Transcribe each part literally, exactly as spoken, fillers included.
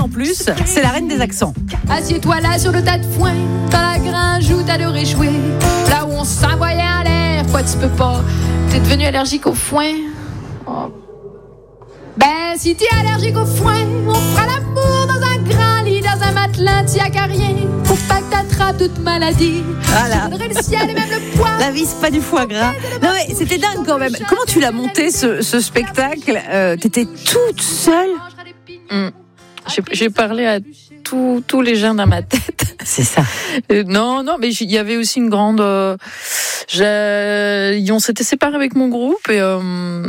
en plus, c'est la reine des accents. Assieds-toi là sur le tas de foin, dans la grange où t'adorais jouer, là où on s'envoyait en l'air, quoi tu peux pas, t'es devenu allergique au foin. Oh. Ben si t'es allergique au foin, on fera l'amour dans un grand lit, dans un matelas, t'y a qu'à rien, faut pas que t'attrapes toute maladie. Voilà. Je voudrais le ciel et même le poids. La vie, c'est pas du foie gras. Non mais c'était dingue quand même. Comment tu l'as monté ce, ce spectacle euh, T'étais toute seule. Mmh. J'ai, j'ai parlé à tous, tous les gens dans ma tête. C'est ça. Euh, non, non, mais il y avait aussi une grande. Euh, j'ai, on s'était séparés avec mon groupe et euh,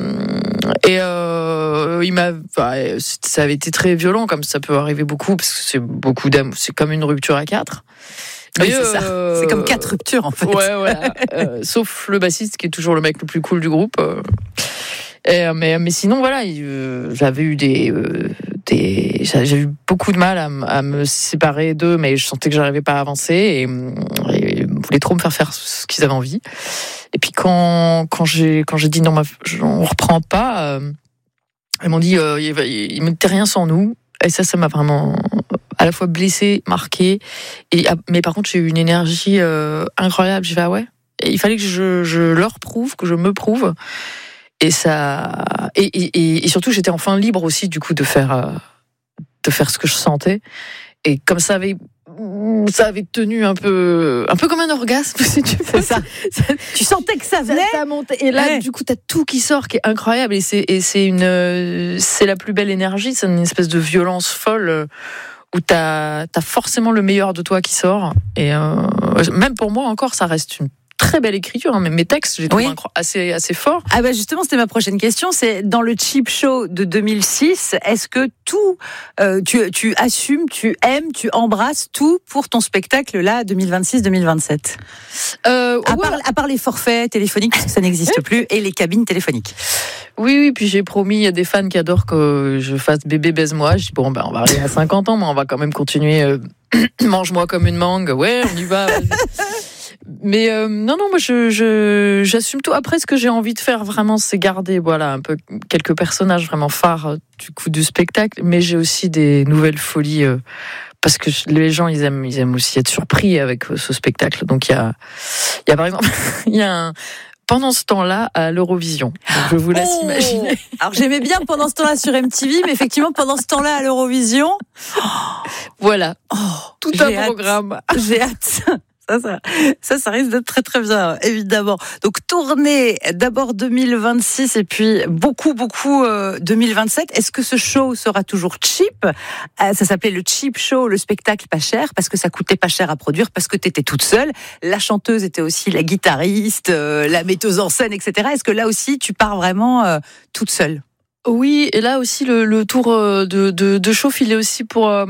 et euh, il m'a. Enfin, ça avait été très violent, comme ça peut arriver beaucoup, parce que c'est beaucoup d'amour. C'est comme une rupture à quatre. Oui, Mais c'est euh, ça. C'est comme quatre ruptures en fait. Ouais, voilà. euh, sauf le bassiste qui est toujours le mec le plus cool du groupe. Euh, et, mais, mais sinon, voilà, euh, j'avais eu des, euh, des, j'ai eu beaucoup de mal à, à me séparer d'eux, mais je sentais que j'arrivais pas à avancer et, et ils voulaient trop me faire faire ce qu'ils avaient envie. Et puis quand, quand j'ai, quand j'ai dit non, on reprend pas, euh, ils m'ont dit, euh, il, il me dit rien sans nous. Et ça, ça m'a vraiment à la fois blessée, marquée. Et, mais par contre, j'ai eu une énergie euh, incroyable. J'ai fait, ah ouais. Et il fallait que je, je leur prouve, que je me prouve. Et ça, et, et, et surtout, j'étais enfin libre aussi, du coup, de faire, euh, de faire ce que je sentais. Et comme ça avait, ça avait tenu un peu, un peu comme un orgasme, si tu veux. C'est ça. Tu sentais que ça venait. Ça, ça monte. Et là, ouais. Du coup, t'as tout qui sort, qui est incroyable. Et c'est, et c'est une, c'est la plus belle énergie. C'est une espèce de violence folle où t'as, t'as forcément le meilleur de toi qui sort. Et euh, même pour moi encore, ça reste une très belle écriture, hein, mais mes textes, j'ai trouvé oui. assez, assez forts. Ah bah justement, c'était ma prochaine question. C'est dans le Cheap Show de deux mille six, est-ce que tout, euh, tu, tu assumes, tu aimes, tu embrasses tout pour ton spectacle là, deux mille vingt-six deux mille vingt-sept euh, à, ouais. part, à part les forfaits téléphoniques, parce que ça n'existe plus, et les cabines téléphoniques. Oui, oui, puis j'ai promis, il y a des fans qui adorent que je fasse Bébé baise-moi. Je dis bon, ben on va arriver à cinquante ans, mais on va quand même continuer. Euh, mange-moi comme une mangue. Ouais, on y va. Mais euh, non, non, moi je, je, j'assume tout. Après, ce que j'ai envie de faire vraiment, c'est garder, voilà, un peu quelques personnages vraiment phares du coup du spectacle. Mais j'ai aussi des nouvelles folies euh, parce que les gens, ils aiment, ils aiment aussi être surpris avec ce spectacle. Donc il y a, il y a par exemple, il y a un pendant ce temps-là à l'Eurovision. Donc, je vous laisse oh imaginer. Alors j'aimais bien pendant ce temps-là sur M T V, mais effectivement pendant ce temps-là à l'Eurovision, oh, voilà, oh, tout un hâte. programme. J'ai hâte. Ça, ça, ça, ça risque d'être très très bien, évidemment. Donc tournée d'abord deux mille vingt-six et puis beaucoup beaucoup euh, deux mille vingt-sept. Est-ce que ce show sera toujours cheap ? euh, Ça s'appelait le Cheap Show, le spectacle pas cher, parce que ça coûtait pas cher à produire, parce que t'étais toute seule. La chanteuse était aussi la guitariste, euh, la metteuse en scène, et cetera. Est-ce que là aussi tu pars vraiment euh, toute seule ? Oui, et là aussi le, le tour de, de, de chauffe, il est aussi pour. Euh,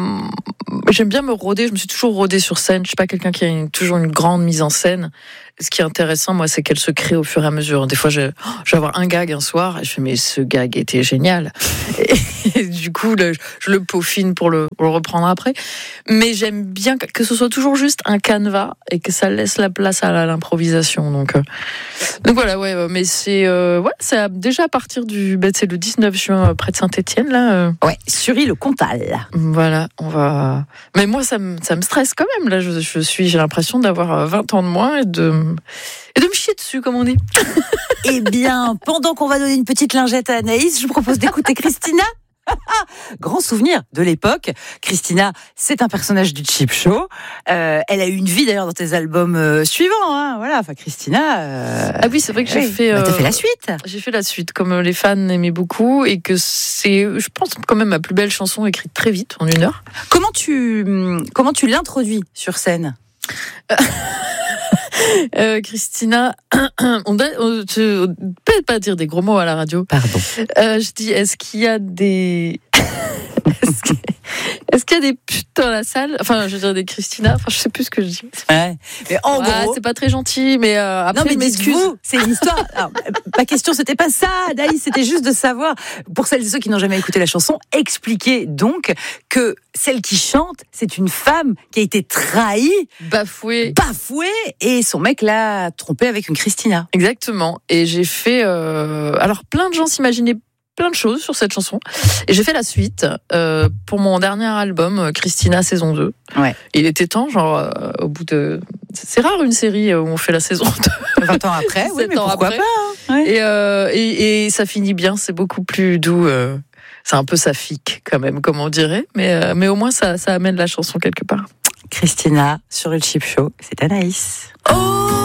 j'aime bien me rôder. Je me suis toujours rodée sur scène. Je suis pas quelqu'un qui a une, toujours une grande mise en scène. Ce qui est intéressant, moi, c'est qu'elle se crée au fur et à mesure. Des fois, je, je vais avoir un gag un soir et je fais mais ce gag était génial. Et, et du coup, là, je le peaufine pour le, pour le reprendre après. Mais j'aime bien que ce soit toujours juste un canevas et que ça laisse la place à l'improvisation. Donc, euh, donc voilà, ouais. Mais c'est, euh, ouais, c'est déjà à partir du, ben, c'est le dix-neuf juin près de Saint-Étienne là. Euh. Ouais, Sury-le-Comtal. Voilà, on va. Mais moi, ça me, ça me stresse quand même. Là, je, je suis, j'ai l'impression d'avoir vingt ans de moins et de. Et de me chier dessus, comme on dit. Eh bien, pendant qu'on va donner une petite lingette à Anaïs, je vous propose d'écouter Christina. Grand souvenir de l'époque. Christina, c'est un personnage du Cheap Show. Euh, elle a eu une vie d'ailleurs dans tes albums euh, suivants. Hein. Voilà, enfin Christina. Euh... Ah oui, c'est vrai que j'ai oui. fait. Bah, euh... t'as fait la suite. J'ai fait la suite, comme les fans aimaient beaucoup, et que c'est, je pense, quand même ma plus belle chanson écrite très vite, en une heure. Comment tu, comment tu l'introduis sur scène? Euh, Christina, on ne peut pas dire des gros mots à la radio. Pardon. Euh, je dis, est-ce qu'il y a des... est-ce, que... est-ce qu'il y a des putes dans la salle ? Enfin, je veux dire des Christina. Enfin, je sais plus ce que je dis. Ouais. Mais en ouais, gros, c'est pas très gentil. Mais euh, après, non, mais m'excuse. C'est une histoire. Alors, ma question, c'était pas ça, Daïs. C'était juste de savoir, pour celles et ceux qui n'ont jamais écouté la chanson, expliquer donc que celle qui chante, c'est une femme qui a été trahie, bafouée, bafouée, et son mec l'a trompée avec une Christina. Exactement. Et j'ai fait. Euh... Alors, plein de gens s'imaginaient plein de choses sur cette chanson. Et j'ai fait la suite euh, pour mon dernier album, Christina saison deux. Ouais. Il était temps, genre, euh, au bout de... C'est rare une série où on fait la saison deux. vingt ans après, oui, mais pourquoi après. pas hein. Ouais. Et, euh, et, et ça finit bien, c'est beaucoup plus doux. Euh, c'est un peu saphique, quand même, comme on dirait. Mais, euh, mais au moins, ça, ça amène la chanson quelque part. Christina, sur le Chip Show, c'est Anaïs. Oh